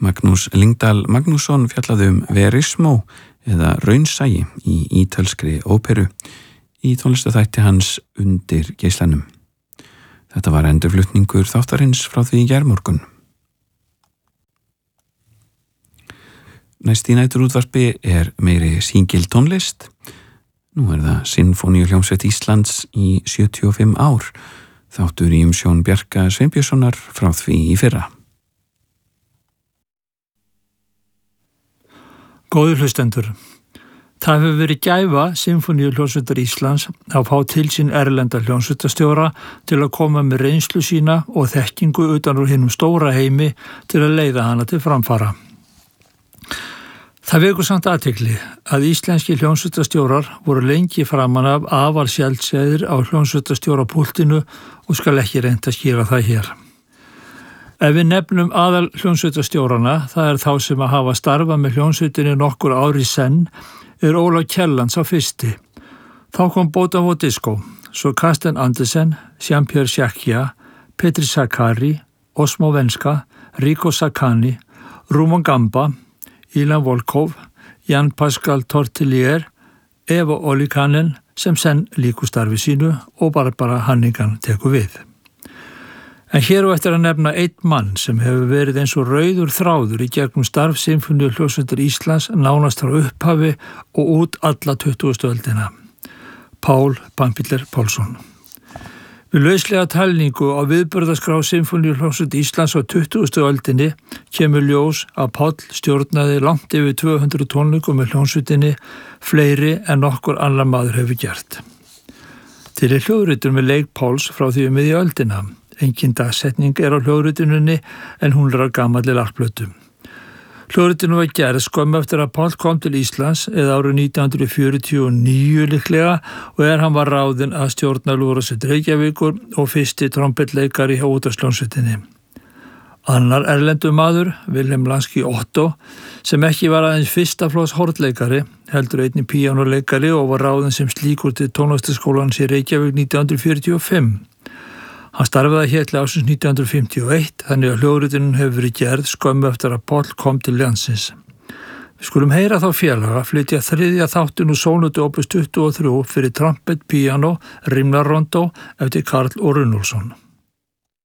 Magnús Lyngdal Magnússon fjallaði verismo eða raunsæi í ítölskri óperu í tónlistaþætti hans Undir geislanum. Þetta var endurflutningur þáttarins frá því í gærmorgun. Næst í næturútvarpi meiri síngil tónlist. Nú það Sinfóníuhljómsveit Íslands í 75 ár. Þáttur í umsjón Bjarka Sveinbjörnssonar frá því í fyrra. Góðir hlustendur, það hefur verið gæfa Sinfóníuhljómsveitar Íslands að fá til sín erlenda hljómsveitarstjóra til að koma með reynslu sína og þekkingu utan úr hinum stóra heimi til að leiða hana til framfara. Það vekur samt athygli að íslenski hljómsveitarstjórar voru lengi framan af afar sjaldséðir á hljómsveitarstjórapúltinu og skal ekki reynt að skýra það hér. Ef við nefnum aðal hljómsveitarstjórana, það þá sem að hafa starfað með hljómsveitinni nokkur ári senn, Ólaf Kjellands á fyrsti. Þá kom Bótafó Disco, svo Karsten Andersen, Jean-Pierre Jacquia, Petri Sakari, Osmo Venska, Rico Sakani, Ruman Gamba, Ilan Volkov, Jan Pascal Tortelier, Eva Olikanen sem senn líku starfi sínu og Barbara Hannigan tekur við. En hér á eftir að nefna einn mann sem hefur verið eins og rauður þráður í gegnum starf Sinfóníuhljómsveitar Íslands nánast frá upphafi og út alla 20. öldina. Pál Pampíller Pálsson. Við lauslega talningu á viðburðaskrá Sinfóníuhljómsveitar Íslands á 20. öldinni kemur ljós að Páll stjórnaði langt yfir 200 tónleikum með hljómsveitinni, fleiri en nokkur annar maður hefur gert. Til hljóðritur með leik Páls frá því miðja öldina. Engin dagsetning á hljóðrituninni en hún á gamalli larplötu. Hljóðritun var gerð skömmu eftir að Páll kom til Íslands eða árið 1949 líklega og hann var ráðinn að stjórna Lúðrasveit Reykjavíkur og fyrsti trompetleikari hjá útvarpshljómsveitinni. Annar erlendur maður, Vilhelm Lansky Otto, sem ekki var aðeins fyrsta flokks hornleikari, heldur einnig píanóleikari og var ráðinn sem slíkur til tónlistarskólans í Reykjavík 1945. Hann starfaði hér til ársins 1951, þannig að hljóðritunin hefur verið gerð skömmu eftir að Páll kom til landsins. Við skulum heyra þá félaga flytja þriðja þáttinn úr sónutu opus 23 fyrir trompet, píanó, rimlarrondó eftir Karl Runolfsson.